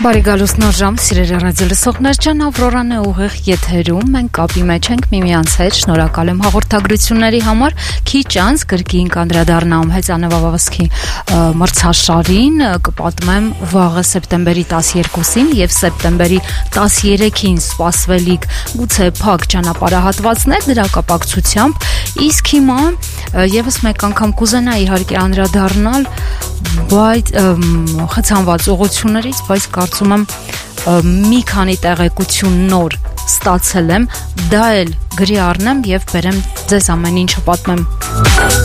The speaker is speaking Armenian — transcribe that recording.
Բարի գալուստ նոր ժամ, սիրելի ռադիո լսողներ ջան, Ավրորան է ուղիղ եթերում, մենք կապի մեջ ենք միմյանց հետ, շնորհակալ եմ հաղորդագրությունների համար, քիչ անց կրկին կանդրադառնամ հեծանվավազքի մրցաշարին, կպատմեմ վաղը սեպտեմբերի 12-ին եւ սեպտեմբերի 13-ին սպասվելիք գուցե փակ ճանապարհահատվածներ դրա կապակցությամբ, իսկ հիմա եւս մեկ անգամ կուզենա իհարկե անդրադառնալ խցանված ուղղություններից, բայց կարծում եմ մի քանի տեղեկություն նոր ստացել եմ, դա էլ գրի առնեմ եւ բերեմ ձեզ ամեն ինչը պատմեմ։